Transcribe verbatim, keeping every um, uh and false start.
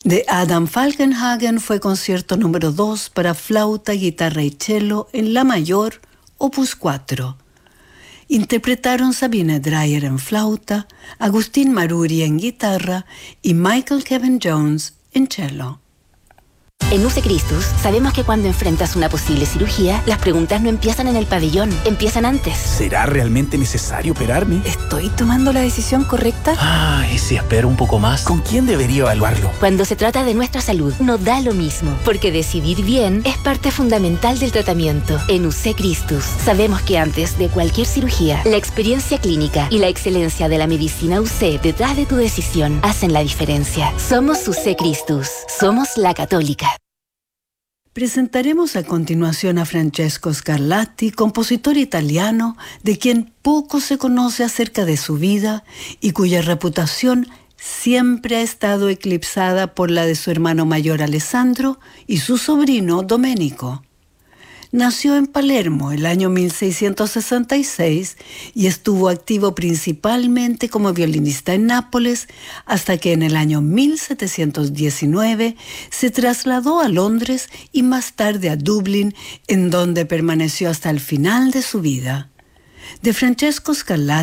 De Adam Falkenhagen fue concierto número dos para flauta, guitarra y cello en la mayor, opus cuatro. Interpretaron Sabine Dreyer en flauta, Agustín Maruri en guitarra y Michael Kevin Jones en cello. En U C Christus sabemos que cuando enfrentas una posible cirugía, las preguntas no empiezan en el pabellón, empiezan antes. ¿Será realmente necesario operarme? ¿Estoy tomando la decisión correcta? Ah, ¿y si espero un poco más? ¿Con quién debería evaluarlo? Cuando se trata de nuestra salud, no da lo mismo, porque decidir bien es parte fundamental del tratamiento. En U C Christus sabemos que antes de cualquier cirugía, la experiencia clínica y la excelencia de la medicina U C detrás de tu decisión hacen la diferencia. Somos U C Christus, somos la católica. Presentaremos a continuación a Francesco Scarlatti, compositor italiano de quien poco se conoce acerca de su vida y cuya reputación siempre ha estado eclipsada por la de su hermano mayor Alessandro y su sobrino Domenico. Nació en Palermo el año mil seiscientos sesenta y seis y estuvo activo principalmente como violinista en Nápoles hasta que en el año mil setecientos diecinueve se trasladó a Londres y más tarde a Dublín, en donde permaneció hasta el final de su vida. De Francesco Scarlatti